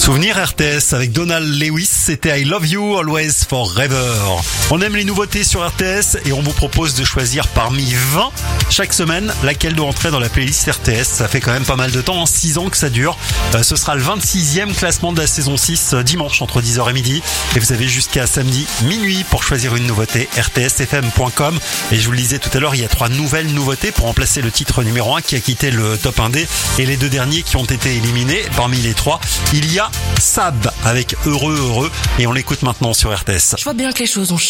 Souvenir RTS avec Donald Lewis, c'était I Love You Always Forever. On aime les nouveautés sur RTS et on vous propose de choisir parmi 20 chaque semaine laquelle doit entrer dans la playlist RTS. Ça fait quand même pas mal de temps, 6 ans que ça dure. Ce sera le 26e classement de la saison 6 dimanche entre 10h et midi. Et vous avez jusqu'à samedi minuit pour choisir une nouveauté, rtsfm.com. Et je vous le disais tout à l'heure, il y a 3 nouvelles nouveautés pour remplacer le titre numéro 1 qui a quitté le top 1D et les 2 derniers qui ont été éliminés. Parmi les 3, il y a Sab avec Heureux Heureux et on l'écoute maintenant sur RTS. Je vois bien que les choses ont changé.